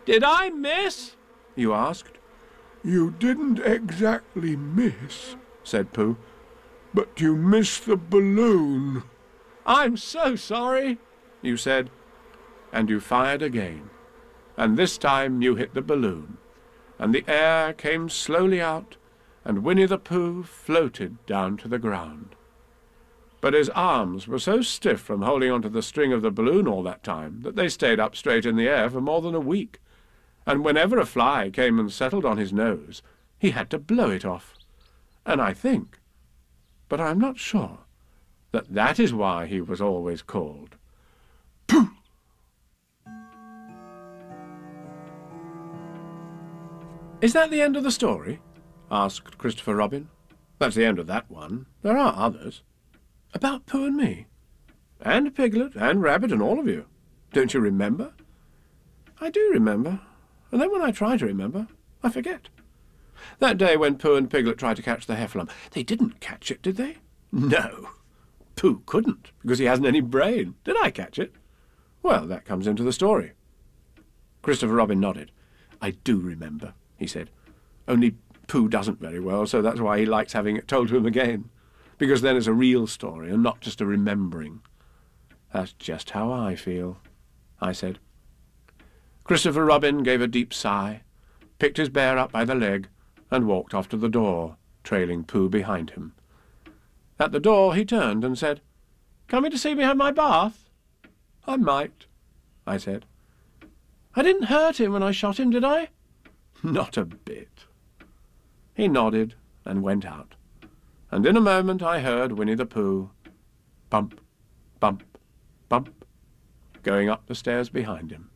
Did I miss? You asked. You didn't exactly miss, said Pooh, but you missed the balloon. I'm so sorry, you said, and you fired again, and this time you hit the balloon, and the air came slowly out, and Winnie the Pooh floated down to the ground. But his arms were so stiff from holding onto the string of the balloon all that time that they stayed up straight in the air for more than a week, and whenever a fly came and settled on his nose, he had to blow it off. And I think, but I am not sure, that is why he was always called Pooh. Is that the end of the story? Asked Christopher Robin. That's the end of that one. There are others. About Pooh and me. And Piglet and Rabbit and all of you. Don't you remember? I do remember. And then when I try to remember, I forget. That day when Pooh and Piglet tried to catch the heffalump, they didn't catch it, did they? No. Pooh couldn't, because he hasn't any brain. Did I catch it? Well, that comes into the story. Christopher Robin nodded. I do remember, he said. Only Pooh doesn't very well, so that's why he likes having it told to him again. Because then it's a real story and not just a remembering. That's just how I feel, I said. Christopher Robin gave a deep sigh, picked his bear up by the leg, and walked off to the door, trailing Pooh behind him. At the door he turned and said, "Coming to see me have my bath?" "I might," I said. "I didn't hurt him when I shot him, did I?" "Not a bit." He nodded and went out, and in a moment I heard Winnie the Pooh, bump, bump, bump, going up the stairs behind him.